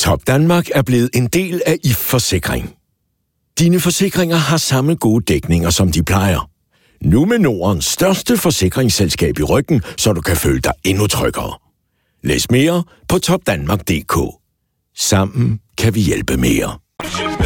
Topdanmark er blevet en del af If Forsikring. Dine forsikringer har samme gode dækninger, som de plejer. Nu med Nordens største forsikringsselskab i ryggen, så du kan føle dig endnu tryggere. Læs mere på topdanmark.dk. Sammen kan vi hjælpe mere.